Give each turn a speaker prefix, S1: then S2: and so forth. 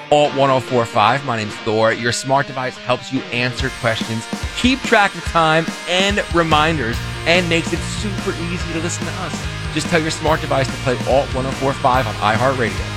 S1: Alt 1045. My name's Thor. Your smart device helps you answer questions, keep track of time and reminders, and makes it super easy to listen to us. Just tell your smart device to play Alt 1045 on iHeartRadio.